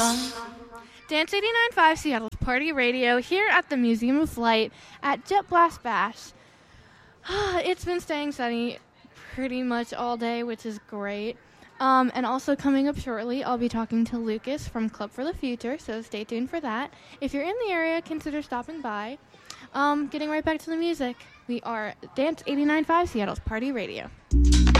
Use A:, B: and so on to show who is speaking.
A: Dance 89.5 Seattle's Party Radio here at the Museum of Light at Jet Blast Bash. It's been staying sunny pretty much all day, which is great. And also coming up shortly, I'll be talking to Lucas from Club for the Future, so stay tuned for that. If you're in the area, consider stopping by. Getting right back to the music. We are Dance 89.5 Seattle's Party Radio.